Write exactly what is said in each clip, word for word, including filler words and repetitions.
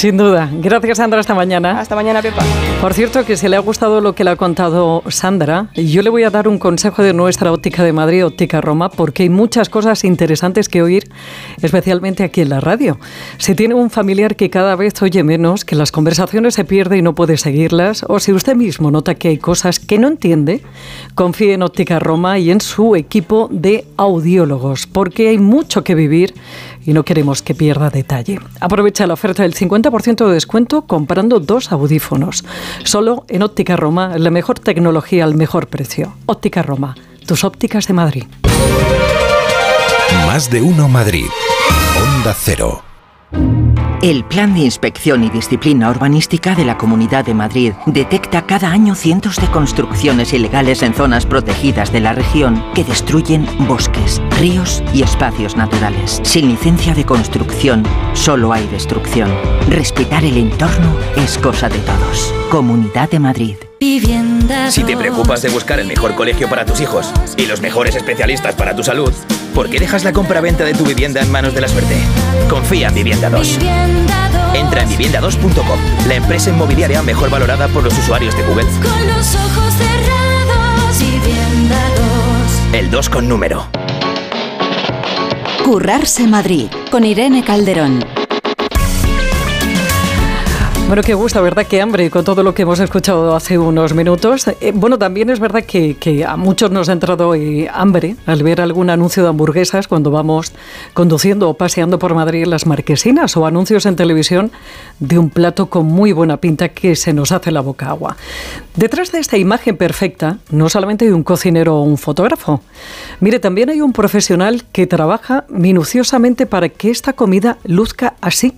Sin duda. Gracias, Sandra. Hasta mañana. Hasta mañana, Pepa. Por cierto, que si le ha gustado lo que le ha contado Sandra, yo le voy a dar un consejo de nuestra óptica de Madrid, Óptica Roma, porque hay muchas cosas interesantes que oír, especialmente aquí en la radio. Si tiene un familiar que cada vez oye menos, que las conversaciones se pierden y no puede seguirlas, o si usted mismo nota que hay cosas que no entiende, confíe en Óptica Roma y en su equipo de audiólogos, porque hay mucho que vivir y no queremos que pierda detalle. Aprovecha la oferta del cincuenta por ciento de descuento comprando dos audífonos. Solo en Óptica Roma, la mejor tecnología al mejor precio. Óptica Roma, tus ópticas de Madrid. Más de uno Madrid. Onda Cero. El Plan de Inspección y Disciplina Urbanística de la Comunidad de Madrid detecta cada año cientos de construcciones ilegales en zonas protegidas de la región que destruyen bosques, ríos y espacios naturales. Sin licencia de construcción, solo hay destrucción. Respetar el entorno es cosa de todos. Comunidad de Madrid. Si te preocupas de buscar el mejor colegio para tus hijos y los mejores especialistas para tu salud, ¿por qué dejas la compra-venta de tu vivienda en manos de la suerte? Confía en Vivienda dos. Entra en vivienda dos punto com, la empresa inmobiliaria mejor valorada por los usuarios de Google. Con los ojos cerrados, Vivienda dos. El dos con número. Currarse Madrid, con Irene Calderón. Bueno, qué gusto, ¿verdad? Qué hambre con todo lo que hemos escuchado hace unos minutos. Eh, bueno, también es verdad que, que a muchos nos ha entrado eh, hambre al ver algún anuncio de hamburguesas cuando vamos conduciendo o paseando por Madrid en las marquesinas, o anuncios en televisión de un plato con muy buena pinta que se nos hace la boca agua. Detrás de esta imagen perfecta no solamente hay un cocinero o un fotógrafo. Mire, también hay un profesional que trabaja minuciosamente para que esta comida luzca así.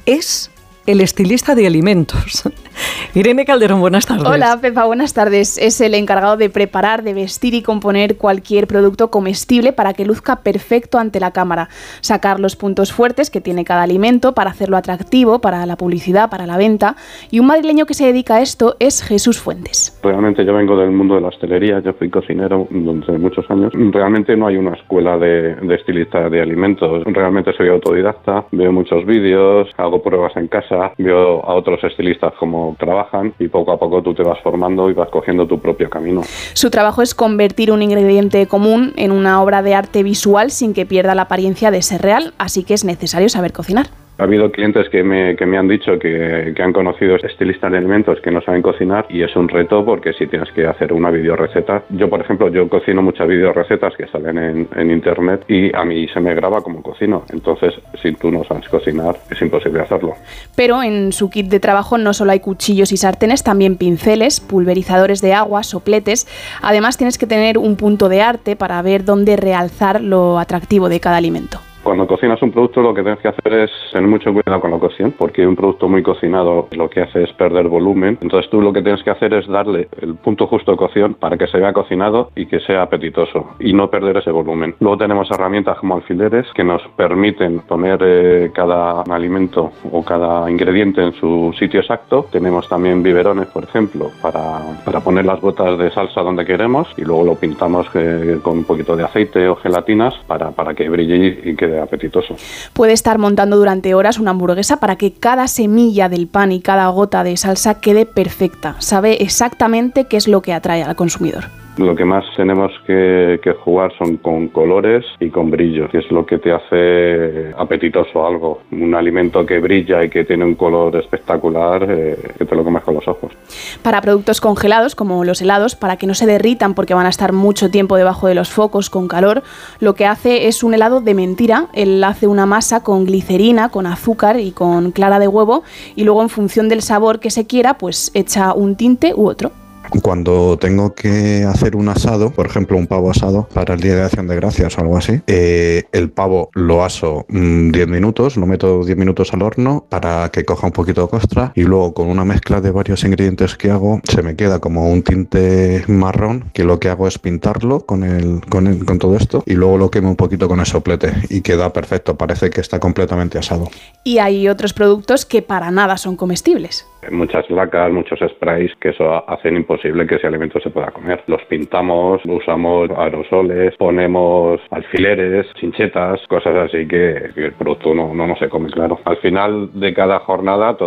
Es el estilista de alimentos. Irene Calderón, buenas tardes. Hola, Pepa, buenas tardes. Es el encargado de preparar, de vestir y componer cualquier producto comestible para que luzca perfecto ante la cámara. Sacar los puntos fuertes que tiene cada alimento para hacerlo atractivo para la publicidad, para la venta. Y un madrileño que se dedica a esto es Jesús Fuentes. Realmente yo vengo del mundo de la hostelería, yo fui cocinero durante muchos años. Realmente no hay una escuela de, de estilista de alimentos. Realmente soy autodidacta, veo muchos vídeos, hago pruebas en casa, veo a otros estilistas cómo trabajan y poco a poco tú te vas formando y vas cogiendo tu propio camino. Su trabajo es convertir un ingrediente común en una obra de arte visual sin que pierda la apariencia de ser real, así que es necesario saber cocinar. Ha habido clientes que me, que me han dicho que, que han conocido estilistas de alimentos que no saben cocinar, y es un reto porque si tienes que hacer una videoreceta. Yo, por ejemplo, yo cocino muchas videorecetas que salen en, en internet y a mí se me graba como cocino. Entonces, si tú no sabes cocinar, es imposible hacerlo. Pero en su kit de trabajo no solo hay cuchillos y sartenes, también pinceles, pulverizadores de agua, sopletes. Además, tienes que tener un punto de arte para ver dónde realzar lo atractivo de cada alimento. Cuando cocinas un producto, lo que tienes que hacer es tener mucho cuidado con la cocción, porque un producto muy cocinado lo que hace es perder volumen. Entonces tú lo que tienes que hacer es darle el punto justo de cocción para que se vea cocinado y que sea apetitoso y no perder ese volumen. Luego tenemos herramientas como alfileres que nos permiten poner eh, cada alimento o cada ingrediente en su sitio exacto. Tenemos también biberones, por ejemplo, para, para poner las gotas de salsa donde queremos, y luego lo pintamos eh, con un poquito de aceite o gelatinas para, para que brille y quede apetitoso. Puede estar montando durante horas una hamburguesa para que cada semilla del pan y cada gota de salsa quede perfecta. Sabe exactamente qué es lo que atrae al consumidor. Lo que más tenemos que, que jugar son con colores y con brillo, que es lo que te hace apetitoso algo. Un alimento que brilla y que tiene un color espectacular, eh, que te lo comes con los ojos. Para productos congelados, como los helados, para que no se derritan porque van a estar mucho tiempo debajo de los focos con calor, lo que hace es un helado de mentira. Él hace una masa con glicerina, con azúcar y con clara de huevo, y luego, en función del sabor que se quiera, pues echa un tinte u otro. Cuando tengo que hacer un asado, por ejemplo un pavo asado para el Día de Acción de Gracias o algo así, eh, el pavo lo aso mmm, diez minutos, lo meto diez minutos al horno para que coja un poquito de costra, y luego con una mezcla de varios ingredientes que hago se me queda como un tinte marrón, que lo que hago es pintarlo con, el, con, el, con todo esto, y luego lo quemo un poquito con el soplete y queda perfecto, parece que está completamente asado. Y hay otros productos que para nada son comestibles. Muchas lacas, muchos sprays que eso hacen imposible que ese alimento se pueda comer. Los pintamos, usamos aerosoles, ponemos alfileres, chinchetas, cosas así que, que el producto no, no, no se come, claro. Al final de cada jornada